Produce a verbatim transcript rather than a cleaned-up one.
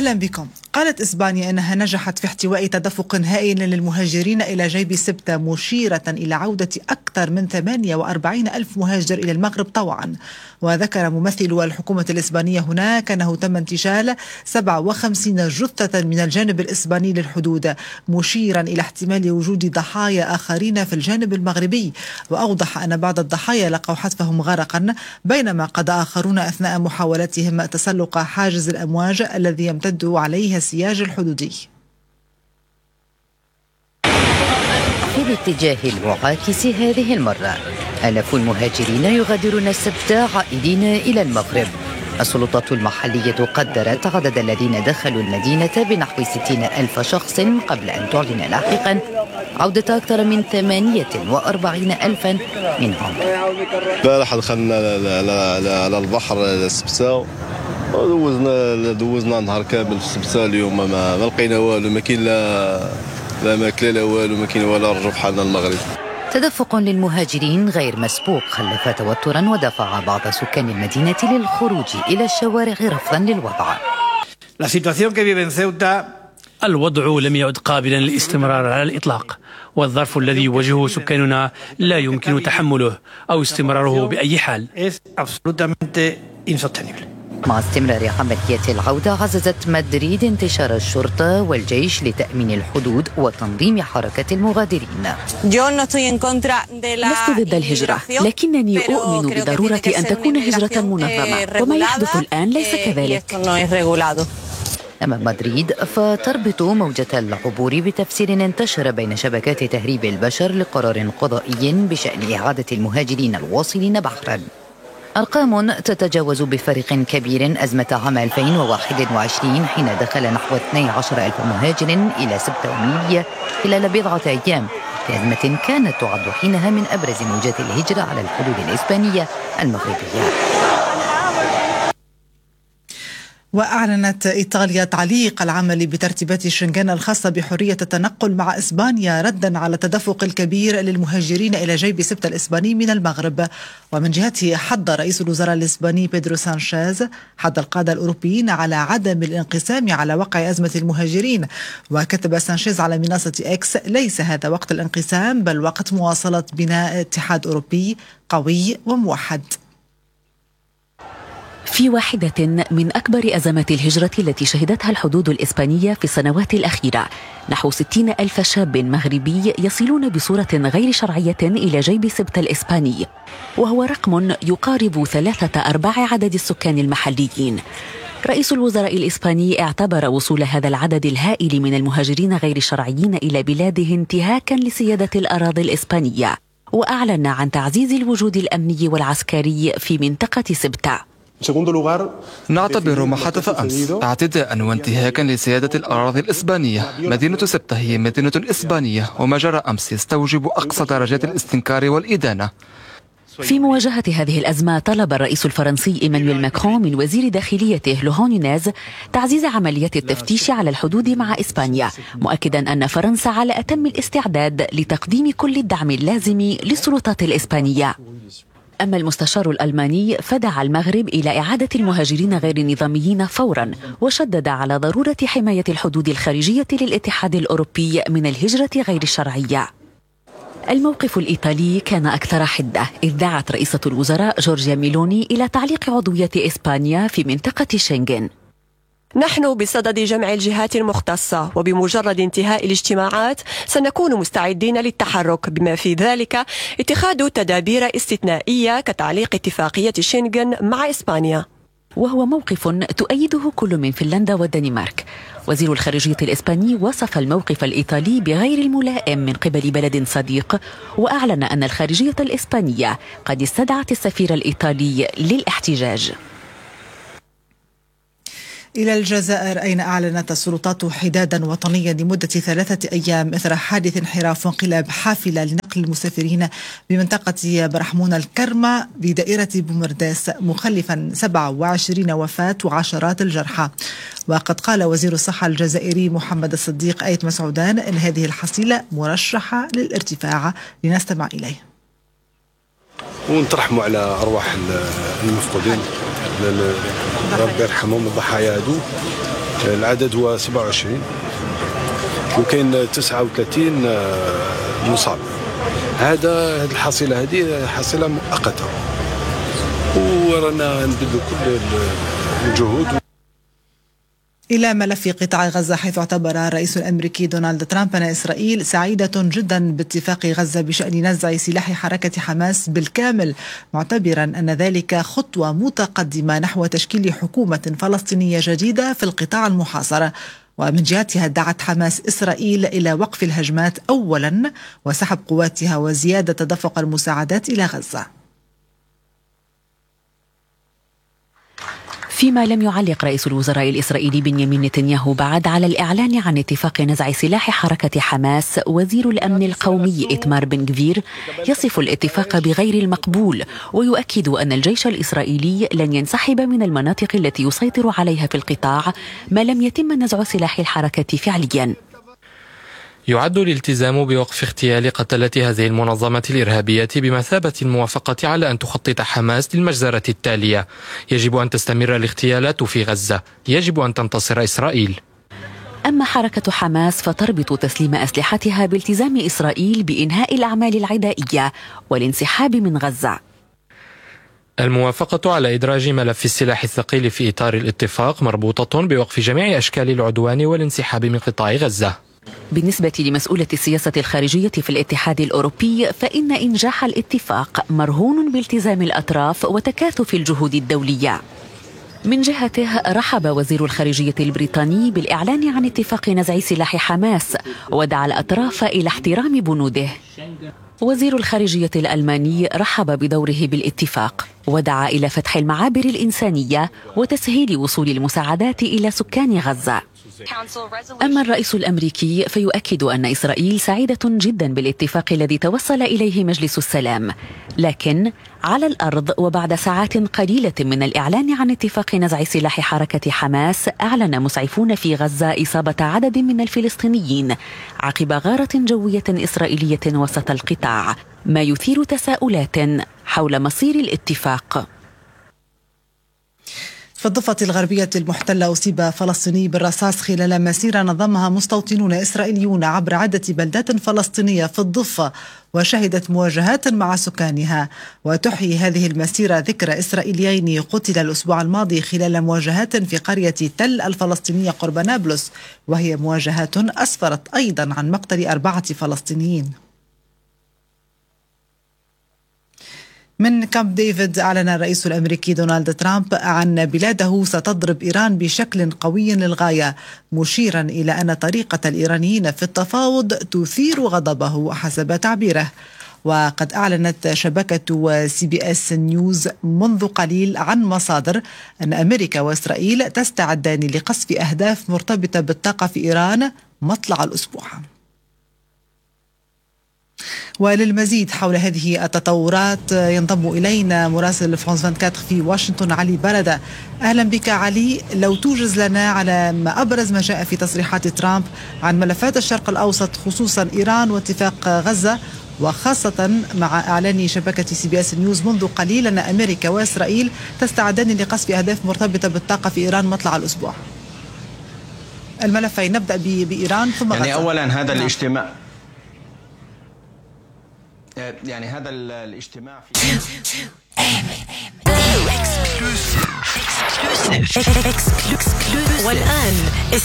أهلا بكم. قالت إسبانيا أنها نجحت في احتواء تدفق هائل للمهاجرين إلى جيب سبتة، مشيرة إلى عودة أكثر من ثمانية وأربعين ألف مهاجر إلى المغرب طوعا. وذكر ممثل الحكومة الإسبانية هناك أنه تم انتشال سبعة وخمسين جثة من الجانب الإسباني للحدود، مشيرا إلى احتمال وجود ضحايا آخرين في الجانب المغربي. وأوضح أن بعض الضحايا لقوا حتفهم غرقا، بينما قضى آخرون أثناء محاولتهم تسلق حاجز الأمواج الذي يمتد عليه السياج الحدودي. في الاتجاه المعاكس هذه المرة، آلاف المهاجرين يغادرون السبت عائدين إلى المغرب. السلطات المحلية قدرت عدد الذين دخلوا المدينة بنحو ستين ألف شخص، قبل أن تعلن لاحقا عودة أكثر من ثمانية وأربعين ألفا منهم. البارح دخلنا على البحر السبتة، دوزنا دوزنا نهار كامل في السبتة. اليوم ما, ما لقينا والو، ما كاين لا لا ماكله لا والو، ما كاين ولا رجوع بحالنا المغرب. تدفق للمهاجرين غير مسبوق خلف توترا ودفع بعض سكان المدينة للخروج إلى الشوارع رفضا للوضع. الوضع لم يعد قابلا للاستمرار على الإطلاق، والظرف الذي يواجهه سكاننا لا يمكن تحمله أو استمراره بأي حال. مع استمرار عملية العودة، عززت مدريد انتشار الشرطة والجيش لتأمين الحدود وتنظيم حركة المغادرين. لست ضد الهجرة، لكنني أؤمن بضرورة أن تكون هجرة منظمة، وما يحدث الآن ليس كذلك. أما مدريد فتربط موجة العبور بتفسير انتشر بين شبكات تهريب البشر لقرار قضائي بشأن إعادة المهاجرين الواصلين بحرا. أرقام تتجاوز بفرق كبير أزمة عام ألفين وواحد وعشرين، حين دخل نحو اثني عشر ألف مهاجر إلى سبتة وميليا خلال بضعة أيام، في أزمة كانت تعد حينها من أبرز موجات الهجرة على الحدود الإسبانية المغربية. وأعلنت إيطاليا تعليق العمل بترتيبات شنغن الخاصة بحرية التنقل مع إسبانيا، ردا على التدفق الكبير للمهاجرين إلى جيب سبتة الإسباني من المغرب. ومن جهته حض رئيس الوزراء الإسباني بيدرو سانشيز حض القادة الأوروبيين على عدم الانقسام على وقع أزمة المهاجرين. وكتب سانشيز على منصة إكس: ليس هذا وقت الانقسام، بل وقت مواصلة بناء اتحاد أوروبي قوي وموحد. في واحدة من أكبر أزمات الهجرة التي شهدتها الحدود الإسبانية في السنوات الأخيرة، نحو ستين ألف شاب مغربي يصلون بصورة غير شرعية إلى جيب سبتة الإسباني، وهو رقم يقارب ثلاثة أرباع عدد السكان المحليين. رئيس الوزراء الإسباني اعتبر وصول هذا العدد الهائل من المهاجرين غير الشرعيين إلى بلاده انتهاكا لسيادة الأراضي الإسبانية، وأعلن عن تعزيز الوجود الأمني والعسكري في منطقة سبتة. نعتبر ما حدث أمس اعتداء وانتهاكا لسيادة الأراضي الإسبانية. مدينة سبتة هي مدينة إسبانية، وما جرى أمس يستوجب أقصى درجات الاستنكار والإدانة. في مواجهة هذه الأزمة، طلب الرئيس الفرنسي إيمانويل ماكرون من وزير داخليته لوهان يوناز تعزيز عمليات التفتيش على الحدود مع إسبانيا، مؤكدا أن فرنسا على أتم الاستعداد لتقديم كل الدعم اللازم للسلطات الإسبانية. أما المستشار الألماني فدعا المغرب إلى إعادة المهاجرين غير النظاميين فورا، وشدد على ضرورة حماية الحدود الخارجية للاتحاد الأوروبي من الهجرة غير الشرعية. الموقف الإيطالي كان أكثر حدة، إذ دعت رئيسة الوزراء جورجيا ميلوني إلى تعليق عضوية إسبانيا في منطقة شنغن. نحن بصدد جمع الجهات المختصة، وبمجرد انتهاء الاجتماعات سنكون مستعدين للتحرك، بما في ذلك اتخاذ تدابير استثنائية كتعليق اتفاقية شنغن مع إسبانيا. وهو موقف تؤيده كل من فنلندا والدنمارك. وزير الخارجية الإسباني وصف الموقف الإيطالي بغير الملائم من قبل بلد صديق، وأعلن أن الخارجية الإسبانية قد استدعت السفير الإيطالي للاحتجاج. إلى الجزائر، أين أعلنت السلطات حدادا وطنيا لمدة ثلاثة أيام إثر حادث انحراف وانقلاب حافلة لنقل المسافرين بمنطقة برحمون الكرمة بدائرة بومرداس، مخلفا سبعة وعشرين وفاة وعشرات الجرحى. وقد قال وزير الصحة الجزائري محمد الصديق آيت مسعودان أن هذه الحصيلة مرشحة للارتفاع. لنستمع إليه. ونترحموا على أرواح المفقودين، ربي يرحمهم الضحايا هادو. العدد هو سبعة وعشرين وكاين تسعة وثلاثين مصاب. هذا هذه الحصيلة هذه حصيلة مؤقتة ورانا نبذل كل الجهود. إلى ملف قطاع غزة، حيث اعتبر الرئيس الأمريكي دونالد ترامب أن إسرائيل سعيدة جدا باتفاق غزة بشأن نزع سلاح حركة حماس بالكامل، معتبرا أن ذلك خطوة متقدمة نحو تشكيل حكومة فلسطينية جديدة في القطاع المحاصر. ومن جهتها دعت حماس إسرائيل إلى وقف الهجمات أولا وسحب قواتها وزيادة تدفق المساعدات إلى غزة. فيما لم يعلق رئيس الوزراء الإسرائيلي بنيامين نتنياهو بعد على الإعلان عن اتفاق نزع سلاح حركة حماس، وزير الأمن القومي إتمار بن غفير يصف الاتفاق بغير المقبول، ويؤكد أن الجيش الإسرائيلي لن ينسحب من المناطق التي يسيطر عليها في القطاع ما لم يتم نزع سلاح الحركة فعليا. يعد الالتزام بوقف اغتيال قتلة هذه المنظمة الإرهابية بمثابة الموافقة على أن تخطط حماس للمجزرة التالية. يجب أن تستمر الاغتيالات في غزة، يجب أن تنتصر إسرائيل. أما حركة حماس فتربط تسليم أسلحتها بالتزام إسرائيل بإنهاء الأعمال العدائية والانسحاب من غزة. الموافقة على إدراج ملف السلاح الثقيل في إطار الاتفاق مربوطة بوقف جميع أشكال العدوان والانسحاب من قطاع غزة. بالنسبة لمسؤولة السياسة الخارجية في الاتحاد الأوروبي، فإن إنجاح الاتفاق مرهون بالتزام الأطراف وتكاثف الجهود الدولية. من جهته رحب وزير الخارجية البريطاني بالإعلان عن اتفاق نزع سلاح حماس ودعا الأطراف إلى احترام بنوده. وزير الخارجية الألماني رحب بدوره بالاتفاق ودعا إلى فتح المعابر الإنسانية وتسهيل وصول المساعدات إلى سكان غزة. أما الرئيس الأمريكي فيؤكد أن إسرائيل سعيدة جدا بالاتفاق الذي توصل إليه مجلس السلام، لكن على الأرض وبعد ساعات قليلة من الإعلان عن اتفاق نزع سلاح حركة حماس، أعلن مسعفون في غزة إصابة عدد من الفلسطينيين عقب غارة جوية إسرائيلية وسط القطاع، ما يثير تساؤلات حول مصير الاتفاق. في الضفة الغربية المحتلة أصيب فلسطيني بالرصاص خلال مسيرة نظمها مستوطنون إسرائيليون عبر عدة بلدات فلسطينية في الضفة، وشهدت مواجهات مع سكانها. وتحيي هذه المسيرة ذكرى إسرائيليين قتل الأسبوع الماضي خلال مواجهات في قرية تل الفلسطينية قرب نابلس، وهي مواجهات أسفرت أيضا عن مقتل أربعة فلسطينيين. من كامب ديفيد، أعلن الرئيس الأمريكي دونالد ترامب عن بلاده ستضرب إيران بشكل قوي للغاية، مشيرا إلى أن طريقة الإيرانيين في التفاوض تثير غضبه حسب تعبيره. وقد أعلنت شبكة سي بي اس نيوز منذ قليل عن مصادر أن أمريكا وإسرائيل تستعدان لقصف أهداف مرتبطة بالطاقة في إيران مطلع الأسبوع. وللمزيد حول هذه التطورات ينضم إلينا مراسل فرانس أربعة وعشرين في واشنطن علي بردة. أهلا بك علي، لو توجز لنا على ما أبرز ما جاء في تصريحات ترامب عن ملفات الشرق الأوسط خصوصا إيران واتفاق غزة، وخاصة مع إعلان شبكة سي بي اس نيوز منذ قليل أن أمريكا وإسرائيل تستعدان لقصف أهداف مرتبطة بالطاقة في إيران مطلع الأسبوع. الملفين، نبدأ بإيران ثم يعني غزة. أولا هذا الاجتماع يعني هذا الاجتماع في والآن